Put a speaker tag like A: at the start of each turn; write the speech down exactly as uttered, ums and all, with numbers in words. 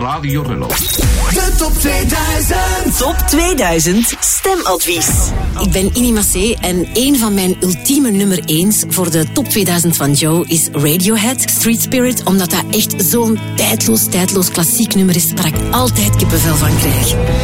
A: Radio Rello.
B: De top tweeduizend.
C: Top tweeduizend stemadvies.
D: Ik ben Inni Massé en een van mijn ultieme nummer ééns voor de top tweeduizend van Joe is Radiohead, Street Spirit, omdat dat echt zo'n tijdloos, tijdloos klassiek nummer is waar ik altijd kippenvel van krijg.